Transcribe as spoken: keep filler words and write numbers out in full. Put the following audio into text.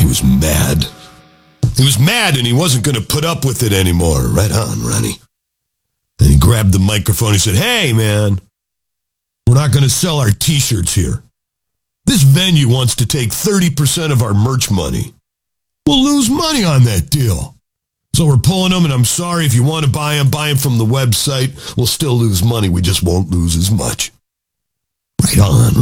was mad. He was mad and he wasn't going to put up with it anymore. Right on, Ronnie. Then he grabbed the microphone. He said, hey, man, we're not going to sell our T-shirts here. This venue wants to take thirty percent of our merch money. We'll lose money on that deal. So we're pulling them, and I'm sorry if you want to buy them, buy them from the website. We'll still lose money. We just won't lose as much. Right on.